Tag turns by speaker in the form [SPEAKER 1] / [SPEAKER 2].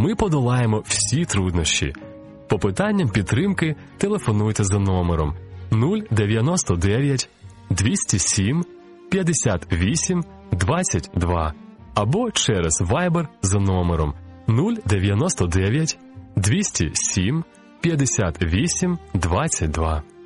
[SPEAKER 1] Ми подолаємо всі труднощі. По питанням підтримки телефонуйте за номером 099 207 58 22 або через Viber за номером 099 207 58 22.